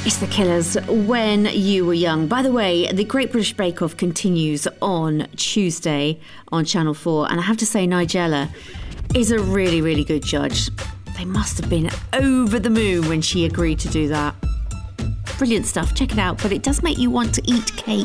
It's The Killers, When You Were Young. By the way, the Great British Bake Off continues on Tuesday on Channel 4. And I have to say, Nigella is a really, really good judge. They must have been over the moon when she agreed to do that. Brilliant stuff. Check it out. But it does make you want to eat cake.